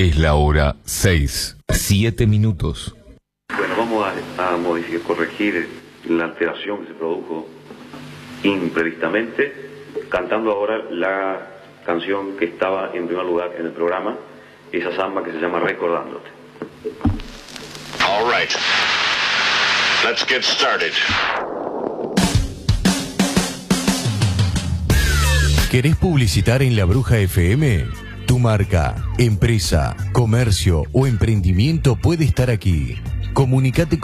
Es la hora 6, 7 minutos. Bueno, vamos a modificar, corregir la alteración que se produjo imprevistamente, cantando ahora la canción que estaba en primer lugar en el programa, esa samba que se llama Recordándote. All right. Let's get started. ¿Querés publicitar en La Bruja FM? Tu marca, empresa, comercio o emprendimiento puede estar aquí. Comunicate